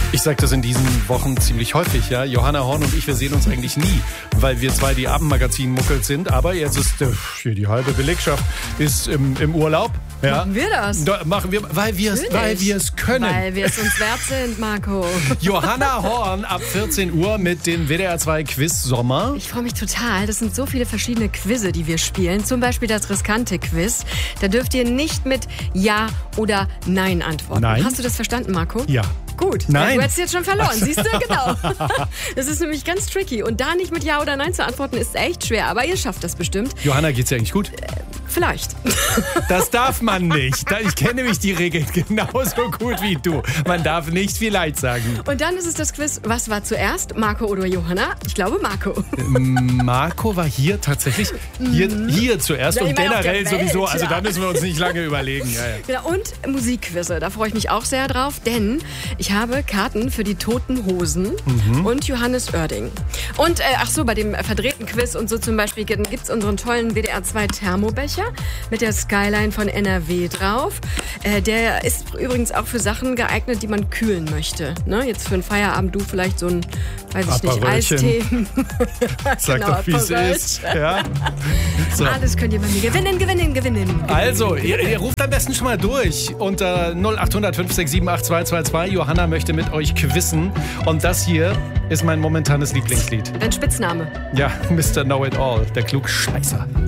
Ich sage das in diesen Wochen ziemlich häufig, ja. Johanna Horn und ich, wir sehen uns eigentlich nie, weil wir zwei die Abendmagazin-Muckels sind. Aber jetzt ist hier die halbe Belegschaft ist im Urlaub. Ja. Machen wir das? Machen wir, weil wir es können. Weil wir es uns wert sind, Marco. Johanna Horn ab 14 Uhr mit dem WDR 2 Quiz Sommer. Ich freue mich total. Das sind so viele verschiedene Quizze, die wir spielen. Zum Beispiel das riskante Quiz. Da dürft ihr nicht mit Ja oder Nein antworten. Nein. Hast du das verstanden, Marco? Ja. Gut, Nein. Du hättest jetzt schon verloren, siehst du? Genau. Das ist nämlich ganz tricky. Und da nicht mit Ja oder Nein zu antworten, ist echt schwer. Aber ihr schafft das bestimmt. Johanna, geht's dir eigentlich gut? Vielleicht. Das darf man nicht. Ich kenne nämlich die Regeln genauso gut wie du. Man darf nicht vielleicht sagen. Und dann ist es das Quiz, was war zuerst, Marco oder Johanna? Ich glaube Marco. Marco war hier tatsächlich hier zuerst Ja, und ich meine, auf generell der Welt, sowieso. Also ja. da müssen wir uns nicht lange überlegen. Ja, ja. Genau, und Musikquizze, da freue ich mich auch sehr drauf, denn ich habe Karten für die Toten Hosen und Johannes Oerding. Und bei dem verdrehten Quiz und so zum Beispiel gibt es unseren tollen WDR 2 Thermobecher mit der Skyline von NRW drauf. Der ist übrigens auch für Sachen geeignet, die man kühlen möchte. Ne? Jetzt für einen Feierabend du vielleicht so ein, weiß ich nicht, Eistee. Sag doch, wie es ist. Ja. So. Alles könnt ihr bei mir gewinnen. Also, ihr ruft am besten schon mal durch unter 0800 567 8222. Johanna möchte mit euch quizzen. Und das hier ist mein momentanes Lieblingslied. Dein Spitzname. Ja, Mr. Know-It-All, der Klugscheißer.